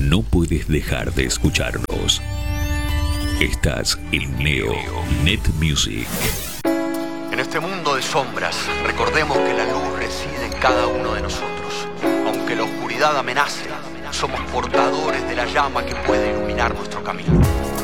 No puedes dejar de escucharnos. Estás en Neo Net Music. En este mundo de sombras, recordemos que la luz reside en cada uno de nosotros. Aunque la oscuridad amenace, somos portadores de la llama que puede iluminar nuestro camino.